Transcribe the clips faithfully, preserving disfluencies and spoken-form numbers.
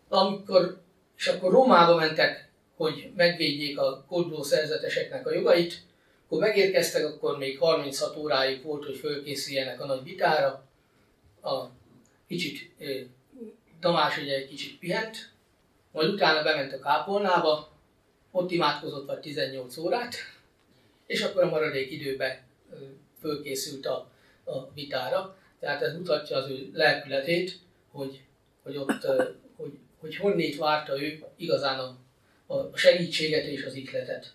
amikor, és akkor Rómába mentek, hogy megvédjék a kóduló szerzeteseknek a jogait, akkor megérkeztek, akkor még harminchat óráig volt, hogy fölkészüljenek a nagy vitára. A kicsit, Tamás ugye egy kicsit pihent, majd utána bement a kápolnába, ott imádkozott vagy tizennyolc órát, és akkor a maradék időben fölkészült a, a vitára. Tehát ez mutatja az ő lelkületét, hogy, hogy ott, hogy, hogy honnét várta ő igazán a, a segítséget és az ihletet.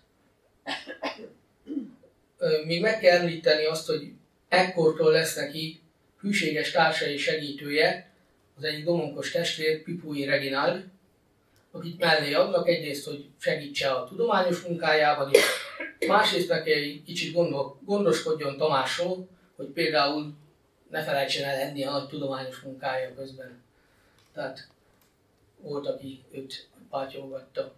Még meg kell említeni azt, hogy ekkortól lesz neki hűséges társai segítője, az egyik domonkos testvér, Pipui Reginald, akit mellé adnak egyrészt, hogy segítse a tudományos munkájában is, másrészt neki egy kicsit gondol, gondoskodjon Tamásról, hogy például ne felejtsen el enni a nagy tudományos munkája közben. Tehát volt, aki őt pátyolgatta.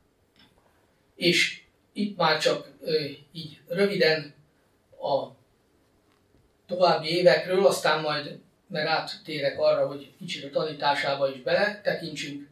És itt már csak ö, így röviden a további évekről, aztán majd meg áttérek arra, hogy kicsit a tanításába is bele tekintsünk.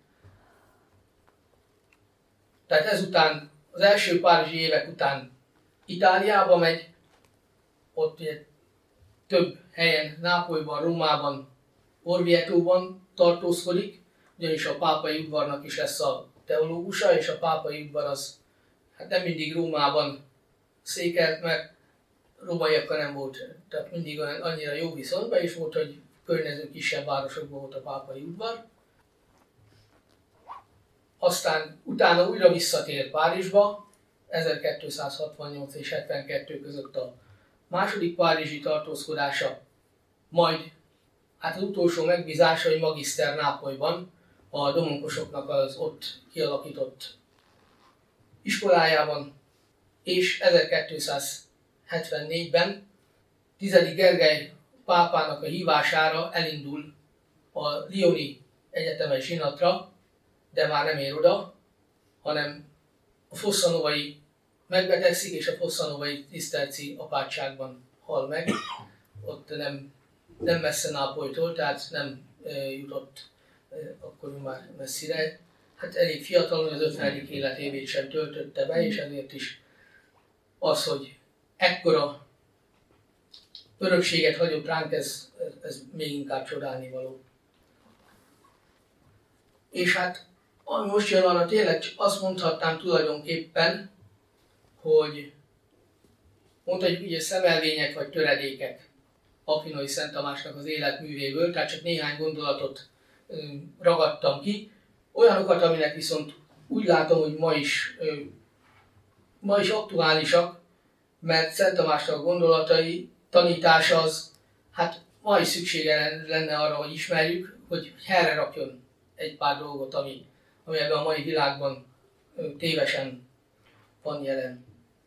Tehát ezután, az első párizsi évek után Itáliába megy, ott ugye több helyen, Nápolyban, Rómában, Orvietóban tartózkodik, ugyanis a pápai udvarnak is lesz a teológusa, és a pápai udvar az hát nem mindig Rómában székelt, mert rómaiakkal nem volt, tehát mindig annyira jó viszonyban is volt, hogy környező kisebb városokban volt a pápai udvar. Aztán utána újra visszatér Párizsba, ezerkétszázhatvannyolc és hetvenkettő között a második párizsi tartózkodása, majd hát az utolsó megbízása, hogy magiszter Nápolyban, a domonkosoknak az ott kialakított iskolájában, és ezerkétszázhetvennégyben tizedik Gergely pápának a hívására elindul a Lyoni egyetemes zsinatra, de már nem ér oda, hanem a fosszanovai megbetegszik, és a fosszanovai tisztelci apátságban hal meg. Ott nem, nem messze Nápolytól, tehát nem e, jutott e, akkor már messzire. Hát elég fiatalon, az ötvenedik életévét sem töltötte be, és ezért is az, hogy ekkora örökséget hagyott ránk, ez, ez még inkább csodálnivaló. És hát ami most jön arra, tényleg azt mondhatnám tulajdonképpen, hogy mondhatjuk ugye szemelvények vagy töredékek Akvinói Szent Tamásnak az életművéből, tehát csak néhány gondolatot ragadtam ki. Olyanokat, aminek viszont úgy látom, hogy ma is, ma is aktuálisak, mert Szent Tamásnak a gondolatai, tanítása az, hát ma is szüksége lenne arra, hogy ismerjük, hogy helyre rakjon egy pár dolgot, ami, ami ebben a mai világban tévesen van jelen.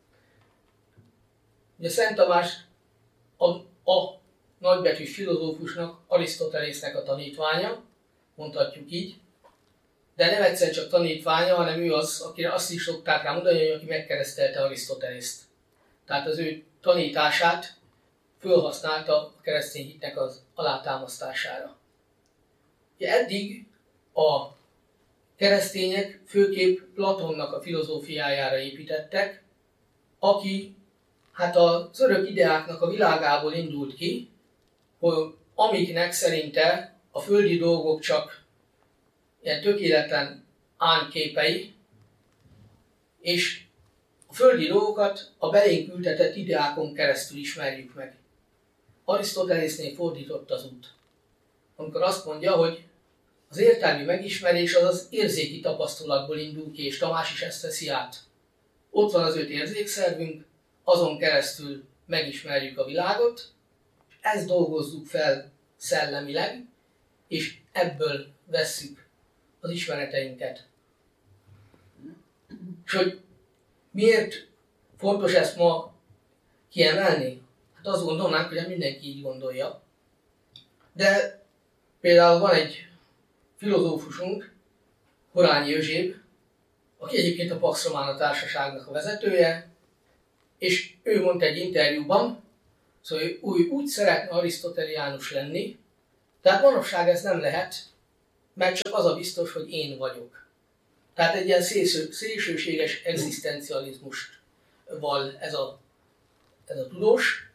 Ugye Szent Tamás a, a nagybetűs filozófusnak, Arisztotelésznek a tanítványa, mondhatjuk így, de nem egyszer csak tanítványa, hanem ő az, akire azt is szokták rá mondani, hogy aki megkeresztelte Arisztotelészt. Tehát az ő tanítását fölhasználta a keresztény hitnek az alátámasztására. Ugye eddig a keresztények főképp Platonnak a filozófiájára építettek, aki hát az örök ideáknak a világából indult ki, hogy amiknek szerinte a földi dolgok csak ilyen tökéletlen árképei, és a földi dolgokat a belénk ültetett ideákon keresztül ismerjük meg. Arisztotelésznél fordított az út, amikor azt mondja, hogy az értelmi megismerés az az érzéki tapasztalatból indul ki, és Tamás is ezt veszi át. Ott van az öt érzékszervünk, azon keresztül megismerjük a világot, és ezt dolgozzuk fel szellemileg, és ebből vesszük az ismereteinket. És hogy miért fontos ezt ma kiemelni? Hát azt gondolnánk, hogy mindenki így gondolja. De például van egy filozófusunk, Horányi Euzsébie, aki egyébként a Pax Romana társaságnak a vezetője, és ő mondta egy interjúban, szóval ő úgy szeretne arisztoteliánus lenni, tehát manapság ez nem lehet, mert csak az a biztos, hogy én vagyok. Tehát egy ilyen szélső, szélsőséges egzisztencializmust val ez a, ez a tudós.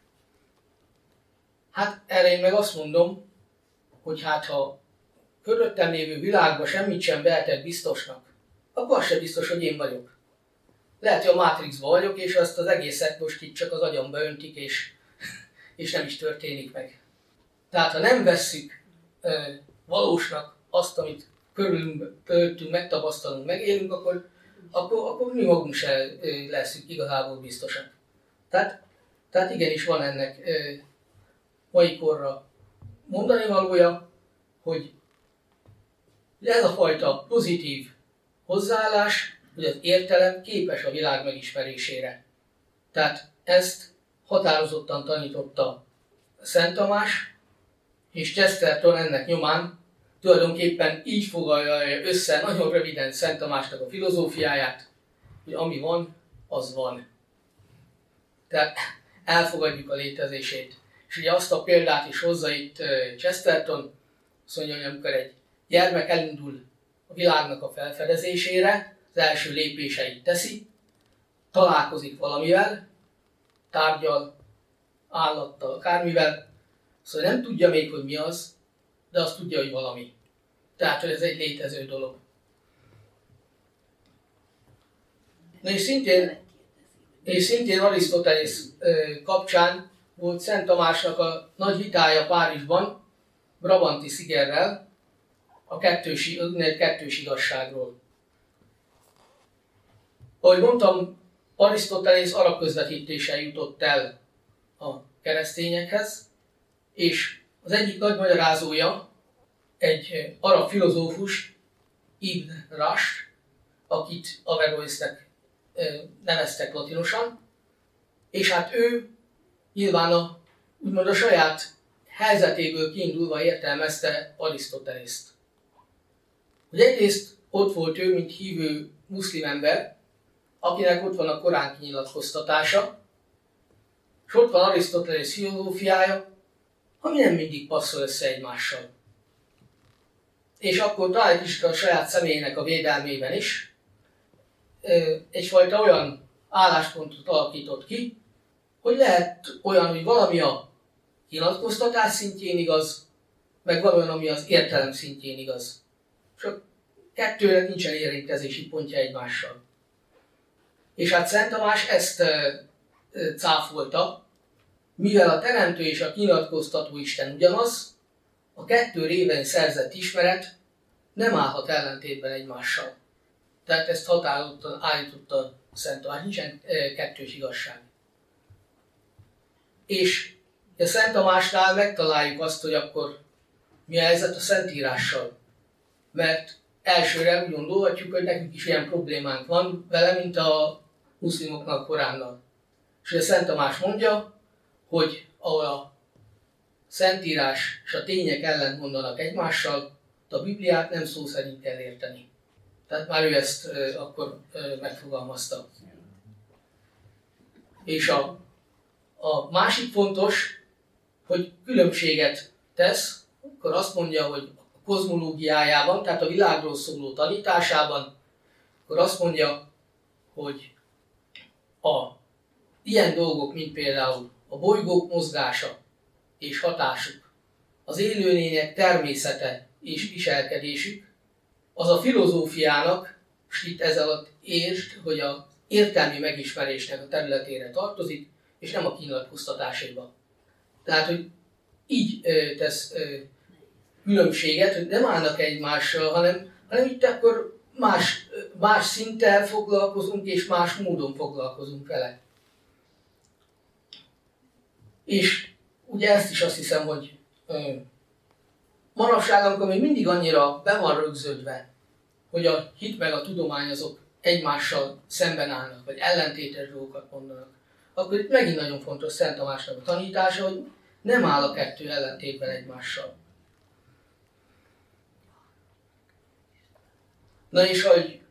Hát erre én meg azt mondom, hogy hát ha körülöttem lévő világban semmit sem vehetek biztosnak, akkor az sem biztos, hogy én vagyok. Lehet, hogy a Matrixban vagyok, és azt az egészet most itt csak az agyamba öntik, és, és nem is történik meg. Tehát ha nem vesszük e, valósnak azt, amit körülöttünk megtapasztalunk, megélünk, akkor, akkor, akkor mi magunk sem leszünk igazából biztosak. Tehát, tehát igenis van ennek e, mai korra mondani valója, hogy ez a fajta pozitív hozzáállás, hogy az értelem képes a világ megismerésére. Tehát ezt határozottan tanította Szent Tamás, és Chesterton ennek nyomán tulajdonképpen így foglalja össze nagyon röviden Szent Tamásnak a filozófiáját, hogy ami van, az van. Tehát elfogadjuk a létezését. És ugye azt a példát is hozza itt Chesterton, azt mondja, hogy amikor egy gyermek elindul a világnak a felfedezésére, az első lépéseit teszi, találkozik valamivel, tárgyal, állattal, akármivel, szóval nem tudja még, hogy mi az, de azt tudja, hogy valami. Tehát, hogy ez egy létező dolog. Na és szintén, és szintén Arisztotelész kapcsán volt Szent Tamásnak a nagy vitája Párizsban, Brabanti Szigerrel, a kettős, kettős igazságról. Ahogy mondtam, Arisztotelész arab közvetítéssel jutott el a keresztényekhez, és az egyik nagy magyarázója egy arab filozófus, Ibn Rushd, akit Averroesnek neveztek latinosan, és hát ő nyilván a, úgymond a saját helyzetéből kiindulva értelmezte Arisztotelészt. Hogy egyrészt ott volt ő, mint hívő muszlim ember, akinek ott van a Korán kinyilatkoztatása, és ott van Arisztotelész filozófiája, ami nem mindig passzol össze egymással. És akkor talán is a saját személyének a védelmében is egyfajta olyan álláspontot alakított ki, hogy lehet olyan, hogy valami a kinyilatkoztatás szintjén igaz, meg valami, ami az értelem szintjén igaz. És a kettőnek nincsen érintkezési pontja egymással. És hát Szent Tamás ezt e, e, cáfolta, mivel a teremtő és a kinyilatkoztató Isten ugyanaz, a kettő révén szerzett ismeret nem állhat ellentétben egymással. Tehát ezt határozottan állította Szent Tamás, nincsen e, kettős igazság. És a Szent Tamásnál megtaláljuk azt, hogy akkor mi a helyzet a Szentírással. Mert elsőre úgy gondolhatjuk, hogy nekünk is ilyen problémánk van vele, mint a muszlimoknak Koránnal. És a Szent Tamás mondja, hogy ahol a Szentírás és a tények ellent mondanak egymással, a Bibliát nem szó szerint kell érteni. Tehát már ő ezt e, akkor e, megfogalmazta. És a, a másik fontos, hogy különbséget tesz, akkor azt mondja, hogy a kozmológiájában, tehát a világról szóló tanításában, akkor azt mondja, hogy a ilyen dolgok, mint például a bolygók mozgása és hatásuk, az élőlények természete és viselkedésük, az a filozófiának, és itt ez alatt értsd, hogy az értelmi megismerésnek a területére tartozik, és nem a kinyilatkoztatáséba. Tehát, hogy így ö, tesz ö, különbséget, hogy nem állnak egymással, hanem, hanem itt akkor más, más szinten foglalkozunk, és más módon foglalkozunk vele. És ugye ezt is azt hiszem, hogy ö, manapság, amikor még mindig annyira be van rögződve, hogy a hit meg a tudomány azok egymással szemben állnak, vagy ellentétes dolgokat mondanak, akkor itt megint nagyon fontos Szent Tamásnak a tanítása, hogy nem áll a kettő ellentétben egymással. Na és hogy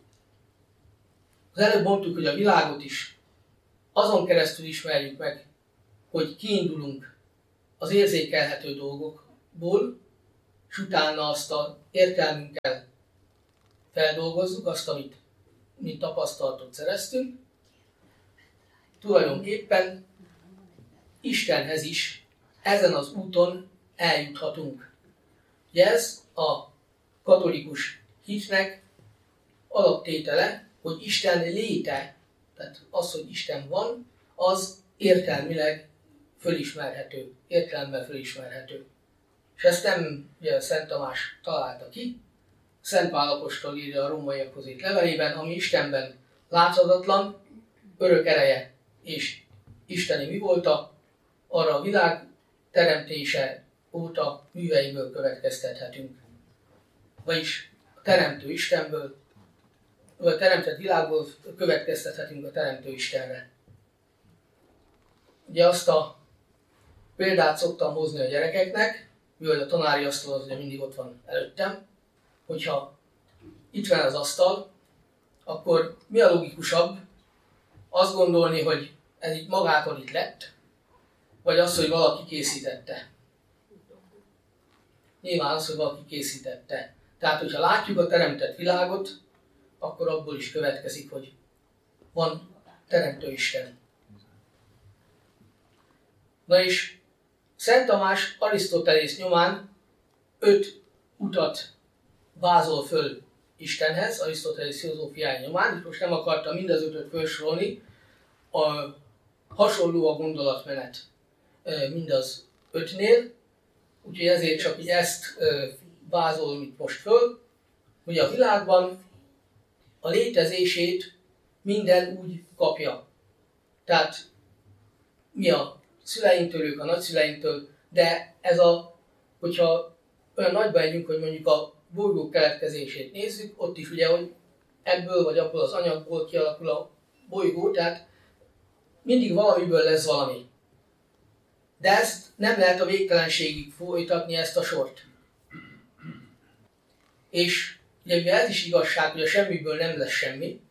az előbb mondtuk, hogy a világot is azon keresztül ismerjük meg, hogy kiindulunk az érzékelhető dolgokból, és utána azt a értelmünkkel feldolgozzuk, azt, amit mi tapasztalatot szereztünk, tulajdonképpen Istenhez is ezen az úton eljuthatunk. Ugye ez a katolikus hitnek alaptétele, hogy Isten léte, tehát az, hogy Isten van, az értelmileg fölismerhető, értelemmel fölismerhető. És ezt nem ugye, Szent Tamás találta ki, Szent Pál apostol írja a rómaiakhoz írt levelében, ami Istenben láthatatlan, örök ereje és isteni mi volta, arra a világ teremtése óta műveiből következtethetünk. Vagyis a teremtő Istenből, vagy a teremtett világból következtethetünk a teremtő Istenre. Ugye azt a példát szoktam hozni a gyerekeknek, mivel a tanári asztal az ugye mindig ott van előttem, hogyha itt van az asztal, akkor mi a logikusabb azt gondolni, hogy ez így magától itt lett, vagy az, hogy valaki készítette. Nyilván az, hogy valaki készítette. Tehát, hogyha látjuk a teremtett világot, akkor abból is következik, hogy van teremtő Isten. Na és Szent Tamás Arisztotelész nyomán öt utat vázol föl Istenhez, Arisztotelész filozófiája nyomán, és most nem akartam mind az ötöt felsorolni, a hasonló a gondolatmenet mind az ötnél, úgyhogy ezért csak így ezt vázolom itt most föl, hogy a világban a létezését minden úgy kapja. Tehát mi a szüleinktől, ők a nagyszüleinktől, de ez a, hogyha olyan nagyba megyünk, hogy mondjuk a bolygók keletkezését nézzük, ott is ugye, hogy ebből vagy abból az anyagból kialakul a bolygó, tehát mindig valamiből lesz valami. De ezt nem lehet a végtelenségig folytatni, ezt a sort. És ugye ez is igazság, hogy a semmiből nem lesz semmi.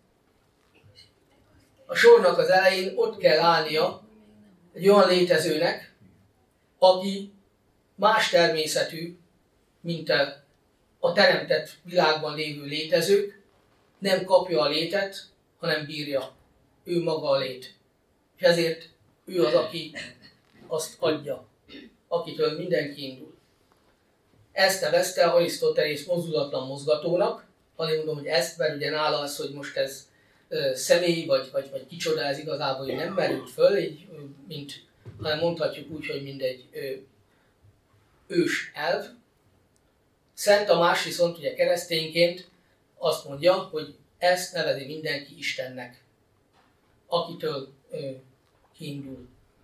A sornak az elején ott kell állnia egy olyan létezőnek, aki más természetű, mint a, a teremtett világban lévő létezők, nem kapja a létet, hanem bírja. Ő maga a lét. És ezért ő az, aki azt adja, akitől mindenki indul. Ezt nevezte Arisztotelész mozdulatlan mozgatónak, hanem mondom, hogy ezt, mert ugye nála az, hogy most ez ö, személy, vagy, vagy, vagy kicsoda, ez igazából nem merült föl, így, mint, hanem mondhatjuk úgy, hogy mindegy ö, ős elv. Szent Tamás viszont ugye keresztényként azt mondja, hogy ezt nevezi mindenki Istennek, akitől ö, kiindul.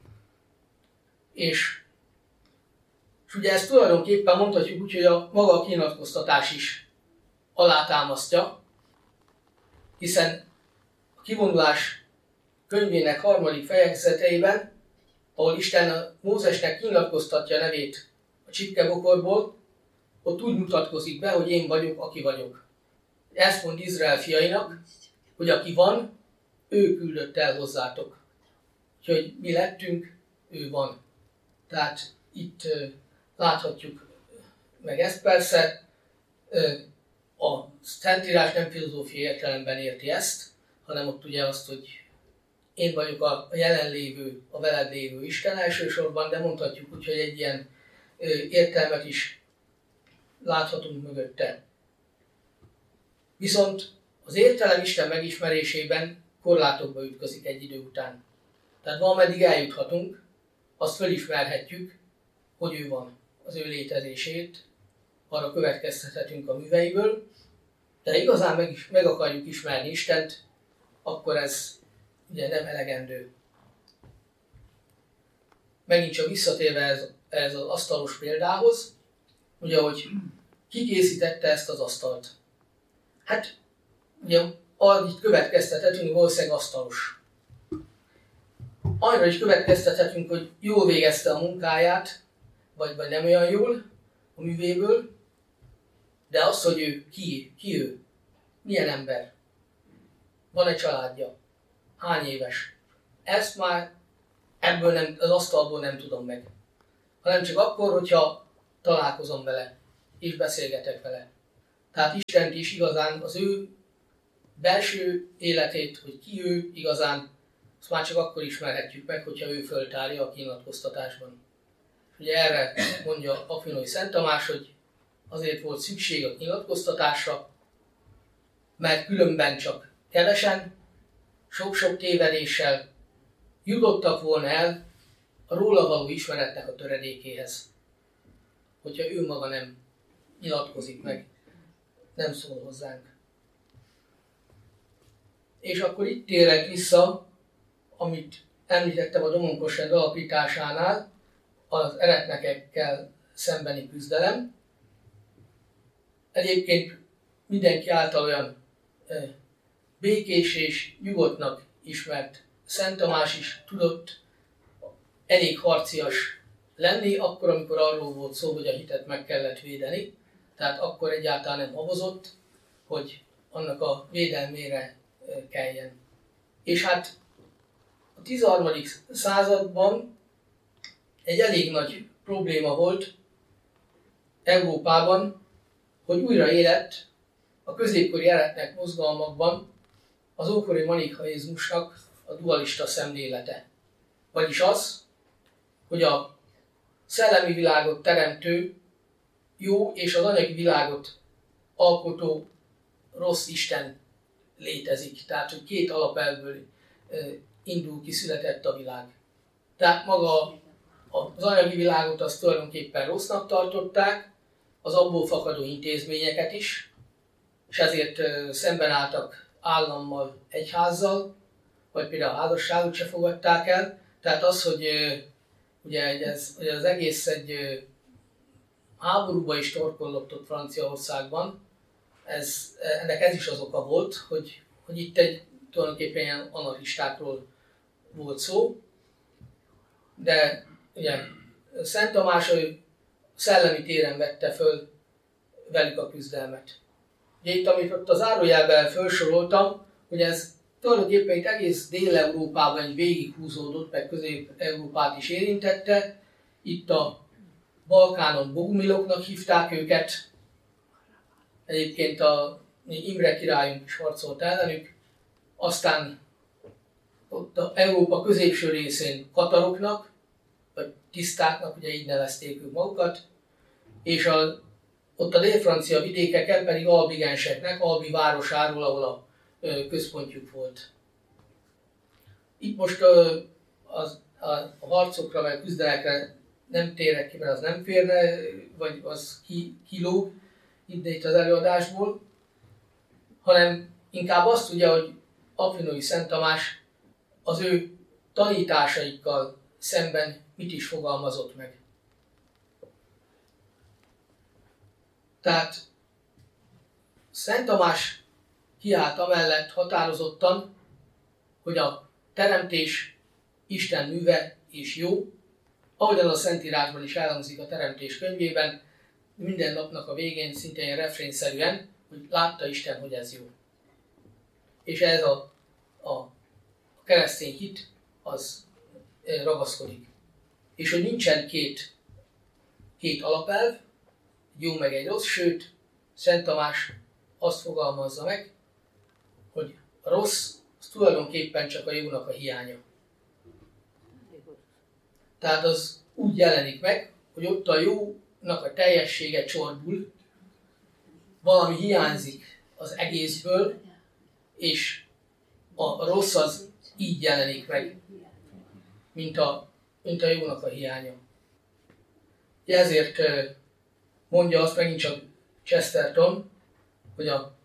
És, és ugye ezt tulajdonképpen mondhatjuk úgy, hogy a maga a kinyilatkoztatás is alátámasztja, hiszen a kivonulás könyvének harmadik fejezeteiben, ahol Isten a Mózesnek kinyilatkoztatja nevét a csipkebokorból, ott úgy mutatkozik be, hogy én vagyok, aki vagyok. Ezt mond Izrael fiainak, hogy aki van, ő küldött el hozzátok. Úgyhogy mi lettünk, ő van. Tehát itt uh, láthatjuk meg ezt persze. Uh, a Szentírás nem filozófiai értelemben érti ezt, hanem ott ugye azt, hogy én vagyok a jelenlévő, a veled lévő Isten elsősorban, de mondhatjuk úgy, hogy egy ilyen uh, értelmet is láthatunk mögötte. Viszont az értelem Isten megismerésében korlátokba ütközik egy idő után. Tehát valameddig eljuthatunk, azt felismerhetjük, hogy ő van, az ő létezését, arra következtethetünk a műveiből, de igazán meg, is, meg akarjuk ismerni Istent, akkor ez ugye nem elegendő. Megint csak visszatérve ez, ez az asztalos példához, ugye, hogy ki készítette ezt az asztalt? Hát, ugye, arra itt következtethetünk, valószínűleg asztalos. Arra is következtethetünk, hogy jól végezte a munkáját, vagy, vagy nem olyan jól a művéből, de az, hogy ő ki, ki ő, milyen ember, van-e családja, hány éves, ezt már ebből nem, az asztalból nem tudom meg. Hanem csak akkor, hogyha találkozom vele. és beszélgetek vele. Tehát Istent is igazán az ő belső életét, hogy ki ő igazán, azt már csak akkor ismerhetjük meg, hogyha ő föltárja a kinyilatkoztatásban. Ugye erre mondja Akvinói Szent Tamás, hogy azért volt szükség a kinyilatkoztatásra, mert különben csak kevesen, sok-sok tévedéssel jutottak volna el a róla való ismeretnek a töredékéhez, hogyha ő maga nem nyilatkozik meg, nem szól hozzánk. És akkor itt térek vissza, amit említettem a Domonkos rend alapításánál, az eretnekekkel szembeni küzdelem. Egyébként mindenki által olyan békés és nyugodtnak ismert Szent Tamás is tudott elég harcias lenni, akkor, amikor arról volt szó, hogy a hitet meg kellett védeni. Tehát akkor egyáltalán nem habozott, hogy annak a védelmére kelljen. És hát a tizenharmadik században egy elég nagy probléma volt Európában, hogy újra élet a középkori eretnek mozgalmakban az ókori manichaizmusnak a dualista szemlélete. Vagyis az, hogy a szellemi világot teremtő, jó és az anyagi világot alkotó rossz Isten létezik. Tehát, hogy két alapelvből indul ki, született a világ. Tehát maga az anyagi világot azt tulajdonképpen rossznak tartották, az abból fakadó intézményeket is, és ezért szemben álltak állammal, egyházzal, vagy például a házasságot se fogadták el. Tehát az, hogy ugye ez, hogy az egész egy háborúba is torkollott ott Franciaországban, ez, ennek ez is az oka volt, hogy, hogy itt egy tulajdonképpen ilyen anarchistákról volt szó, de ugye Szent Tamás ő szellemi téren vette föl velük a küzdelmet. Ugye itt, amit ott az zárójelben felsoroltam, hogy ez tulajdonképpen itt egész Dél-Európában végighúzódott, meg Közép-Európát is érintette. Itt a Balkánon bogumiloknak hívták őket. Egyébként a Imre királyunk is harcolt ellenük. Aztán ott a Európa középső részén kataroknak, vagy tisztáknak, ugye így nevezték ők magukat, és a, ott a dél-francia vidékeken pedig albigenseknek, Albi városáról, ahol a ö, központjuk volt. Itt most ö, az, a, a harcokra, meg küzdelekre nem térek ki, mert az nem férne, vagy az ki, kilóg itt, itt az előadásból, hanem inkább azt tudja, hogy Akvinói Szent Tamás az ő tanításaikkal szemben mit is fogalmazott meg. Tehát Szent Tamás kiállt amellett határozottan, hogy a teremtés Isten műve és jó, ahogyan a Szentírásban is elhangzik a Teremtés könyvében, minden napnak a végén szinte ilyen refrénszerűen, hogy látta Isten, hogy ez jó. És ez a, a keresztény hit, az ragaszkodik. És hogy nincsen két, két alapelv, egy jó meg egy rossz, sőt, Szent Tamás azt fogalmazza meg, hogy a rossz az tulajdonképpen csak a jónak a hiánya. Tehát az úgy jelenik meg, hogy ott a jónak a teljessége csorbul, valami hiányzik az egészből, és a rossz az így jelenik meg, mint a, mint a jónak a hiánya. Ezért mondja azt megint csak Chesterton, hogy a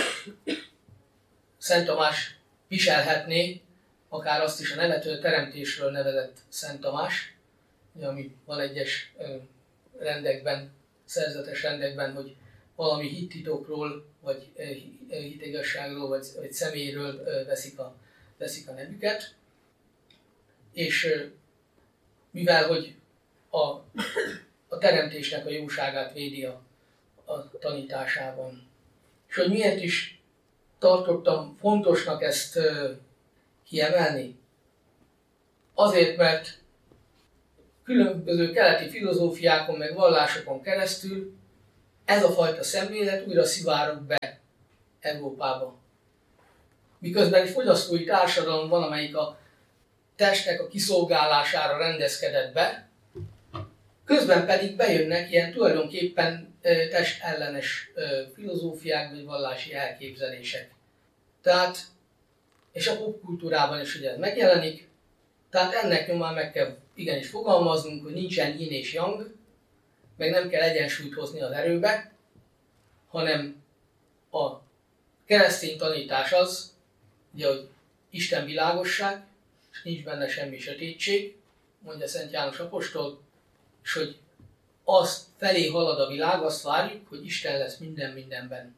Szent Tamás viselhetné akár azt is a nevető teremtésről nevezett Szent Tamás, ami van egyes rendekben, szerzetes rendekben, hogy valami hittitokról, vagy hitigazságról, vagy, vagy személyről veszik a, veszik a nevüket. És mivel, hogy a, a teremtésnek a jóságát védi a, a tanításában. És hogy miért is tartottam fontosnak ezt kiemelni? Azért, mert különböző keleti filozófiákon meg vallásokon keresztül ez a fajta szemlélet újra szivárog be Európába. Miközben egy fogyasztói társadalom van, amelyik a testnek a kiszolgálására rendezkedett be, közben pedig bejönnek ilyen tulajdonképpen testellenes filozófiák vagy vallási elképzelések. Tehát, és a popkultúrában is ugye ez megjelenik, tehát ennek nyomán meg kell igenis fogalmaznunk, hogy nincsen yin és yang, meg nem kell egyensúlyt hozni az erőbe, hanem a keresztény tanítás az, ugye, hogy Isten világosság, és nincs benne semmi sötétség, mondja Szent János apostol, és hogy azt felé halad a világ, azt várjuk, hogy Isten lesz minden mindenben.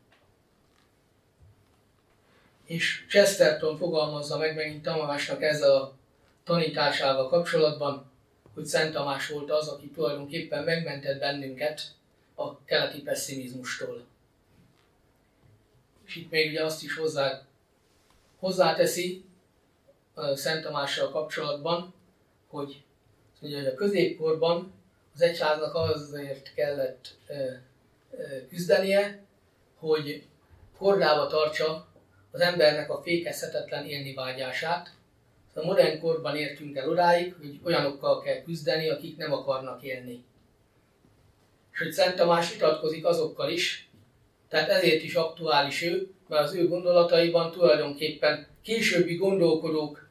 És Chesterton fogalmazza meg megint Tamásnak ezzel a tanításával kapcsolatban, hogy Szent Tamás volt az, aki tulajdonképpen megmentett bennünket a keleti pesszimizmustól. És itt még ugye azt is hozzá, hozzáteszi a Szent Tamással kapcsolatban, hogy, ugye, hogy a középkorban az egyháznak azért kellett ö, ö, küzdenie, hogy kordába tartsa az embernek a fékezhetetlen élni vágyását. A modern korban értünk el odáig, hogy olyanokkal kell küzdeni, akik nem akarnak élni. És hogy Szent Tamás vitatkozik azokkal is, tehát ezért is aktuális ő, mert az ő gondolataiban tulajdonképpen későbbi gondolkodóknak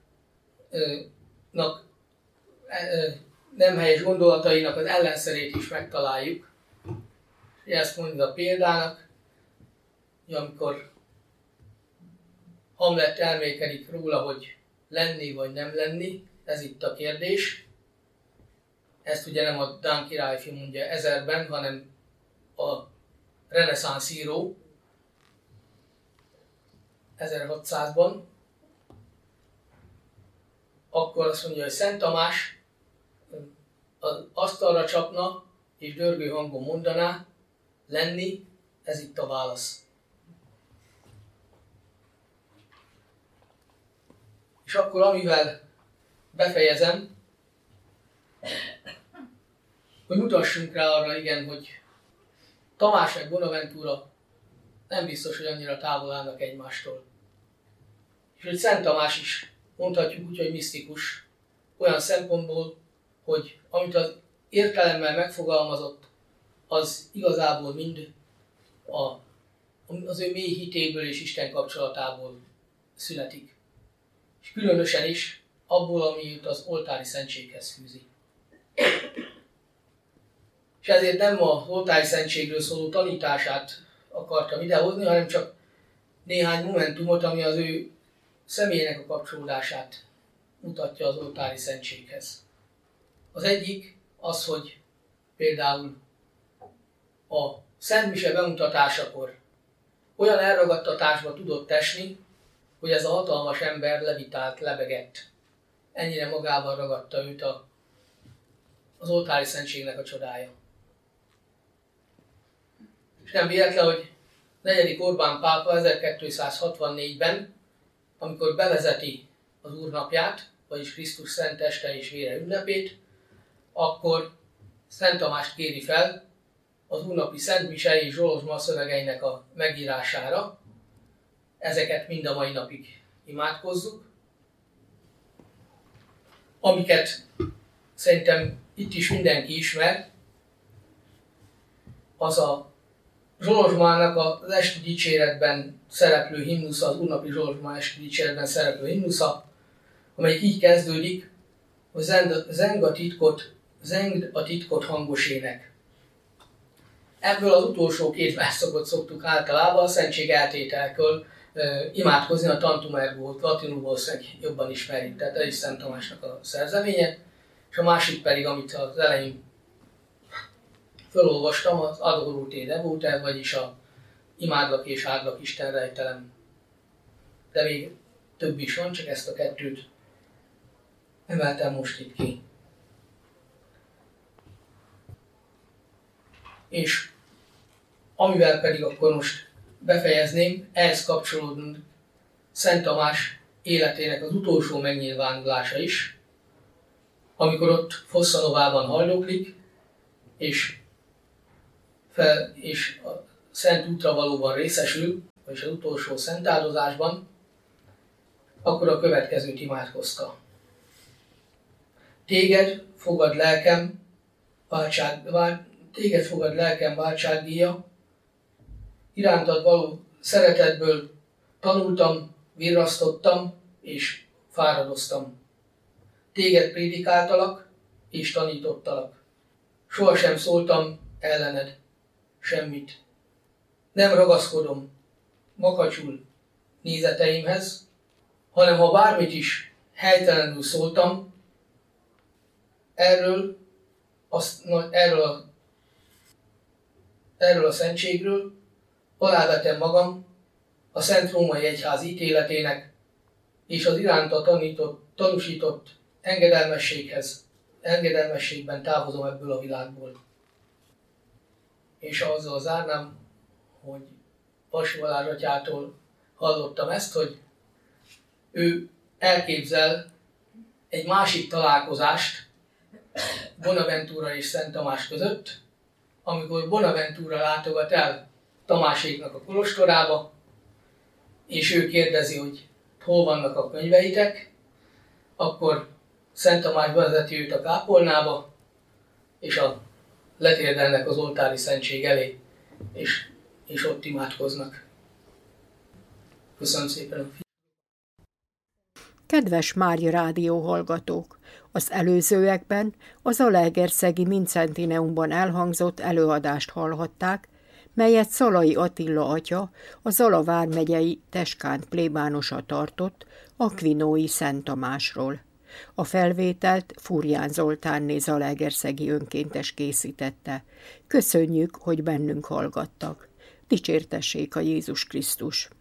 nem helyes gondolatainak az ellenszerét is megtaláljuk. Ezt mondja a példának, hogy amikor Hamlet elmélkedik róla, hogy lenni vagy nem lenni, ez itt a kérdés. Ezt ugye nem a dán királyfi mondja ezerben, hanem a reneszánsz író ezerhatszázban. Akkor azt mondja, hogy Szent Tamás az asztalra csapna és dörgő hangon mondaná, lenni, ez itt a válasz. És akkor amivel befejezem, hogy mutassunk rá arra, igen, hogy Tamás meg Bonaventura nem biztos, hogy annyira távol állnak egymástól. És hogy Szent Tamás is mondhatjuk úgy, hogy misztikus, olyan szempontból, hogy amit az értelemmel megfogalmazott, az igazából mind a, az ő mély hitéből és Isten kapcsolatából születik. És különösen is abból, ami őt az oltári szentséghez fűzi. És ezért nem az oltári szentségről szóló tanítását akartam idehozni, hanem csak néhány momentumot, ami az ő személyének a kapcsolódását mutatja az oltári szentséghez. Az egyik az, hogy például a Szent Mise bemutatásakor olyan elragadtatásba tudott esni, hogy ez a hatalmas ember levitált, lebegett. Ennyire magával ragadta őt a, az oltári szentségnek a csodája. És nem véletlen, hogy negyedik Orbán pápa ezerkétszázhatvannégyben, amikor bevezeti az Úr napját, vagyis Krisztus szent teste és vére ünnepét, akkor Szent Tamást kéri fel az úrnapi Szent Mise és Zsolozsma szövegeinek a megírására. Ezeket mind a mai napig imádkozzuk. Amiket szerintem itt is mindenki ismer, az a Zsolozsmának az esti dicséretben szereplő himnusza, az úrnapi Zsolozsma esti dicséretben szereplő himnusza, amelyik így kezdődik, hogy zeng a titkot, zengd a titkot hangos ének. Ebből az utolsó két verszakot szoktuk általában a szentség eltételkől uh, imádkozni, a Tantum Ergo-t latinul valószínűleg jobban ismerjük, tehát ez is Szent Tamásnak a szerzeménye, és a másik pedig, amit az elején felolvastam, az Adoro te Devote, vagyis a imádlak és áldlak Isten rejtelem. De még több is van, csak ezt a kettőt emeltem most itt ki. És amivel pedig akkor most befejezném, ehhez kapcsolódunk Szent Tamás életének az utolsó megnyilvánulása is, amikor ott Fossanovában haldoklik, és fel, és a szent útra valóban részesül, vagyis az utolsó szentáldozásban, akkor a következőt imádkozta. Téged fogad lelkem, váltság, vál, téged fogad lelkem váltságdíja, irántad való szeretetből tanultam, virrasztottam és fáradoztam. Téged prédikáltalak és tanítottalak. Sohasem szóltam ellened semmit. Nem ragaszkodom makacsul nézeteimhez, hanem ha bármit is helytelenül szóltam, erről, azt, na, erről, a, erről a szentségről alávetem magam a Szent Római Egyház ítéletének és az iránta tanított, tanúsított engedelmességhez, engedelmességben távozom ebből a világból. És azzal zárnám, hogy Pasi Balázs atyától hallottam ezt, hogy ő elképzel egy másik találkozást Bonaventura és Szent Tamás között, amikor Bonaventura látogat el Tamáséknak a kolostorába, és ő kérdezi, hogy hol vannak a könyveitek, akkor Szent Tamás bevezeti őt a kápolnába, és a letérdelnek az oltári szentség elé, és, és ott imádkoznak. Köszönöm szépen a figyelmet. Kedves Mária Rádió hallgatók! Az előzőekben a Zalaegerszegi Mincentineumban elhangzott előadást hallhatták, melyet Szalai Attila atya, a Zala vármegyei Teskánt plébánosa tartott Akvinói Szent Tamásról. A felvételt Furján Zoltánné zalaegerszegi önkéntes készítette. Köszönjük, hogy bennünk hallgattak. Dicsértessék a Jézus Krisztus!